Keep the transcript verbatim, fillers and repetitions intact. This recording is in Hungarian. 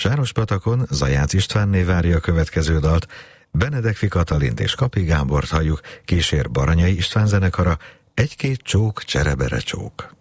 Sárospatakon Zajác Istvánné várja a következő dalt, Benedekfi Katalint és Kapi Gábort halljuk, kísér Baranyai István zenekara, Egy-két csók, cserebere csók.